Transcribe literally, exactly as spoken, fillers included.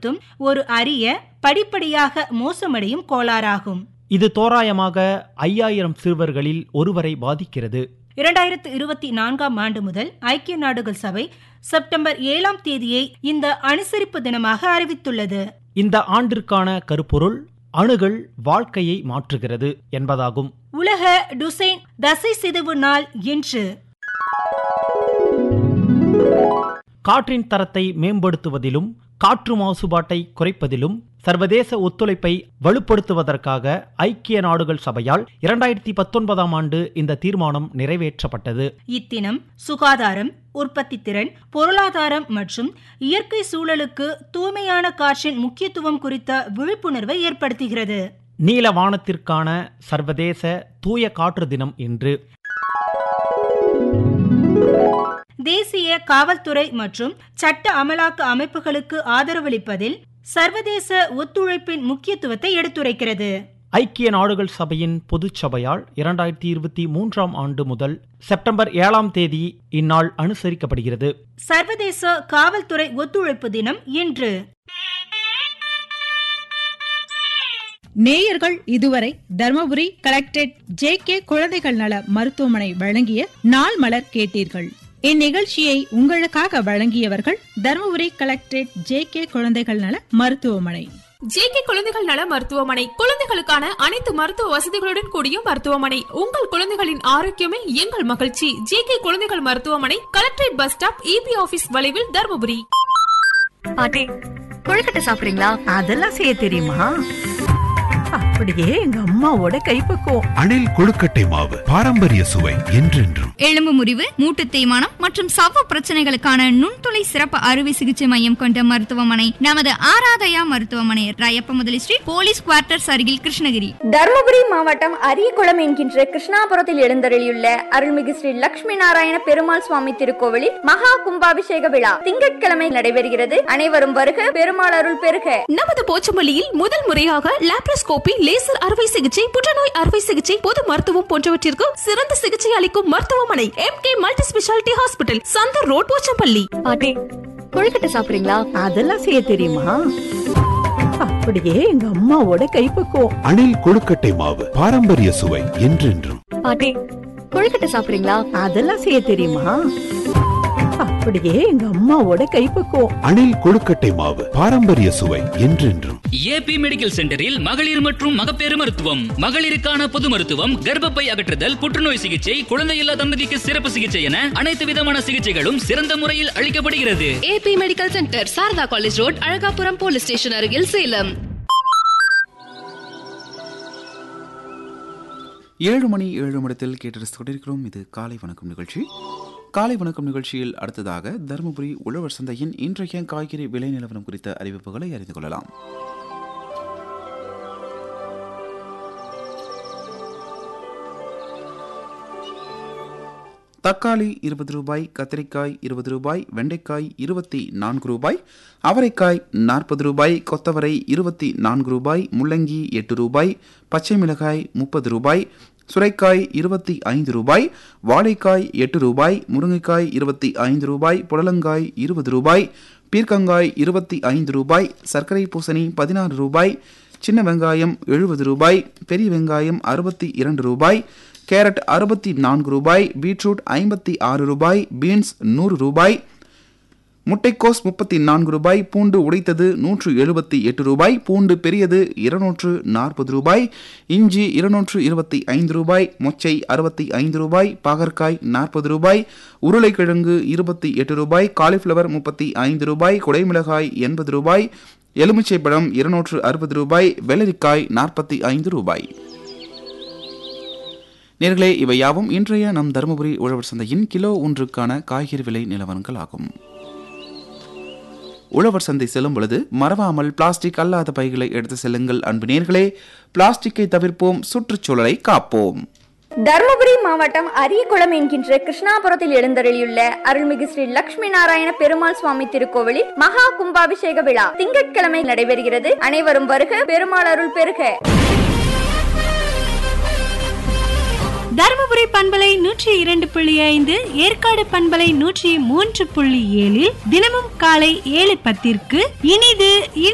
ஏற்படுத்தும் ஒரு அரிய படிப்படியாக மோசமடையும் கோளாறாகும். இது தோராயமாக ஐயாயிரம் சிறுவர்களில் ஒருவரை பாதிக்கிறது. இரண்டாயிரத்து இருபத்தி நான்காம் ஆண்டு முதல் ஐக்கிய நாடுகள் சபை செப்டம்பர் ஏழாம் தேதியை இந்த அனுசரிப்பு தினமாக அறிவித்துள்ளது. இந்த ஆண்டிற்கான கருப்பொருள் அணுகள் வாழ்க்கையை மாற்றுகிறது என்பதாகும். உலக டுசேன் தசை சிதைவு நாள் இன்று. காற்றின் தரத்தை மேம்படுத்துவதிலும் காற்று மாசுபாட்டை குறைப்பதிலும் சர்வதேச ஒத்துழைப்பை வலுப்படுத்துவதற்காக ஐக்கிய நாடுகள் சபையால் இரண்டாயிரத்தி பத்தொன்பதாம் ஆண்டு இந்த தீர்மானம் நிறைவேற்றப்பட்டது. இத்தினம் சுகாதாரம், உற்பத்தி திறன், பொருளாதாரம் மற்றும் இயற்கை சூழலுக்கு தூய்மையான காற்றின் முக்கியத்துவம் குறித்த விழிப்புணர்வை ஏற்படுத்துகிறது. நீல வானத்திற்கான சர்வதேச தூய காற்று தினம் இன்று. தேசிய காவல்துறை மற்றும் சட்ட அமலாக்க அமைப்புகளுக்கு ஆதரவளிப்பதில் சர்வதேச ஒத்துழைப்பின் முக்கியத்துவத்தை எடுத்துரைக்கிறது. ஐக்கிய நாடுகள் சபையின் பொதுச் சபையால் இரண்டாயிரத்தி இருபத்தி மூன்றாம் ஆண்டு முதல் செப்டம்பர் ஏழாம் தேதி இந்நாள் அனுசரிக்கப்படுகிறது. சர்வதேச காவல்துறை ஒத்துழைப்பு தினம் இன்று. நேயர்கள் இதுவரை தர்மபுரி கலெக்டரேட் ஜே கே குழந்தைகள் நல மருத்துவமனை வழங்கிய நாள் மலர் கேட்டீர்கள். இந்நிகழ்ச்சியை உங்களுக்காக வழங்கியவர்கள் தர்மபுரி கலெக்டரேட் ஜே கே குழந்தைகள் நல மருத்துவமனை. ஜே கே குழந்தைகள் நல மருத்துவமனை குழந்தைகளுக்கான அனைத்து மருத்துவ வசதிகளுடன் கூடிய மருத்துவமனை. உங்கள் குழந்தைகளின் ஆரோக்கியமே எங்கள் மகிழ்ச்சி. ஜே கே குழந்தைகள் மருத்துவமனை, collectorate bus stop, EB office வளைவில், தர்மபுரி. பாட்டி, கொழுக்கட்டை சாப்பிடுறீங்களா? அதெல்லாம் செய்ய தெரியுமா? அப்படியே எங்க அம்மாவோட கைப்பக்குவம். அணில் கொழுக்கட்டை மாவு, பாரம்பரிய சுவை என்றென்றும். எலும்பு முறிவு, மூட்டு தேய்மானம் மற்றும் சவ்வு பிரச்சனைகளுக்கான நுண்துளை சிறப்பு அறுவை சிகிச்சை மையம் கொண்ட மருத்துவமனை நமது ஆராதயா மருத்துவமனை, ராயப்ப முதலி ஸ்ட்ரீட், போலீஸ் குவார்ட்டர்ஸ் அருகில், கிருஷ்ணகிரி. தர்மபுரி மாவட்டம் அரியகுளம் என்கின்ற கிருஷ்ணாபுரத்தில் எழுந்தருளியுள்ள அருள்மிகு ஸ்ரீ லட்சுமி நாராயண பெருமாள் சுவாமி திருக்கோவிலில் மகா கும்பாபிஷேக விழா திங்கட்கிழமை நடைபெறுகிறது. அனைவரும் வருக, பெருமாள் அருள் பெருக. நமது போச்சமல்லியில் முதல் முறையாக லாப்ரோஸ்கோபி, லேசர் அறுவை சிகிச்சை, புற்றுநோய் அறுவை சிகிச்சை, பொது மருத்துவம் போன்றவற்றிற்கு சிறந்த சிகிச்சை அளிக்கும் மருத்துவமனை M K multi speciality hospital, Chandar road, Pochampalli. பாட்டி, கொழுக்கட்டை சாப்பிடுறீங்களா? அதெல்லாம் செய்ய தெரியுமா? அப்படியே எங்க அம்மாவோட கைப்பக்குவம். அணில் கொழுக்கட்டை மாவு, பாரம்பரிய சுவை என்றென்றும். பாட்டி, கொழுக்கட்டை சாப்பிடுறீங்களா? அதெல்லாம் செய்ய தெரியுமா? அப்படியே எங்க அம்மாவோட கைப்பக்குவம். அணில் கொழுக்கட்டை மாவு, பாரம்பரிய சுவை என்றென்றும். ஏபி மெடிக்கல் சென்டரில் மகளிர் மற்றும் மகப்பேறு மருத்துவம், மகளிருக்கான பொது மருத்துவம், கர்ப்பப்பை அகற்றுதல், புற்றுநோய் சிகிச்சை, குழந்தையில்லா தம்பதிக்கு சிறப்பு சிகிச்சை என அனைத்து விதமான சிகிச்சைகளும் சிறந்த முறையில் அளிக்கப்படுகிறது. AB medical centre, Saradha college road, Alagapuram police station அருகில், சேலம். ஏழு மணி ஏழு நிமிடத்தில் கேட்டு கொண்டிருக்கிறோம். இது காலை வணக்கம் நிகழ்ச்சி. காலை வணக்கம் நிகழ்ச்சியில் அடுத்ததாக தருமபுரி உழவர் சந்தையின் இன்றைய காய்கறி விலை நிலவரம் குறித்த அறிவிப்புகளை அறிந்து கொள்ளலாம். தக்காளி இருபது ரூபாய், கத்திரிக்காய் இருபது ரூபாய், வெண்டைக்காய் இருபத்தி நான்கு ரூபாய், அவரைக்காய் நாற்பது ரூபாய், கொத்தவரை இருபத்தி நான்கு ரூபாய், முள்ளங்கி எட்டு ரூபாய், பச்சை மிளகாய் முப்பது ரூபாய், சுரைக்காய் இருபத்தி ஐந்து ரூபாய், வாழைக்காய் எட்டு ரூபாய், முருங்கைக்காய் இருபத்தி ஐந்து ரூபாய், புடலங்காய் இருபது ரூபாய், பீர்க்கங்காய் இருபத்தி ஐந்து ரூபாய், சர்க்கரை பூசணி பதினாறு ரூபாய், சின்ன வெங்காயம் எழுபது ரூபாய், பெரிய வெங்காயம் அறுபத்தி இரண்டு ரூபாய், கேரட் அறுபத்தி நான்கு ரூபாய், பீட்ரூட் ஐம்பத்தி ஆறு ரூபாய், பீன்ஸ் நூறு ரூபாய், முட்டைக்கோஸ் முப்பத்தி நான்கு ரூபாய், பூண்டு உடைத்தது நூற்று எழுபத்தி எட்டு ரூபாய், பூண்டு பெரியது இருநூற்று நாற்பது ரூபாய், இஞ்சி இருநூற்று இருபத்தி ஐந்து ரூபாய், மொச்சை அறுபத்தி ஐந்து ரூபாய், பாகற்காய் நாற்பது ரூபாய், உருளைக்கிழங்கு இருபத்தி எட்டு ரூபாய், காலிஃப்ளவர் முப்பத்தி ஐந்து ரூபாய், குடைமிளகாய் எண்பது ரூபாய், எலுமிச்சை பழம் இருநூற்று அறுபது ரூபாய், வெள்ளரிக்காய் நாற்பத்தி ஐந்து ரூபாய். நேர்களே, இவை யாவும் இன்றைய நம் தருமபுரி உழவர் சந்தையின் கிலோ ஒன்றுக்கான காய்கறி விலை நிலவரங்கள் ஆகும். உழவர் சந்தை செல்லும் பொழுது மறவாமல் பிளாஸ்டிக் அல்லாத பைகளை எடுத்து செல்லுங்கள். அன்பு நேர்களே, பிளாஸ்டிக்கை தவிர்ப்போம், சுற்றுச்சூழலை காப்போம். தர்மபுரி மாவட்டம் அரியகுளம் என்கின்ற கிருஷ்ணாபுரத்தில் எழுந்தருளியுள்ள அருள்மிகு ஸ்ரீ லட்சுமி நாராயண பெருமாள் சுவாமி திருக்கோவிலில் மகா கும்பாபிஷேக விழா திங்கட்கிழமை நடைபெறுகிறது. அனைவரும் வருக, பெருமாள் அருள் பெருக. தருமபுரி பண்பலை நூற்றி இரண்டு புள்ளி ஐந்து, ஏற்காடு பண்பலை நூற்றி மூன்று புள்ளி ஏழில் தினமும் காலை ஏழு பத்திற்கு இனிது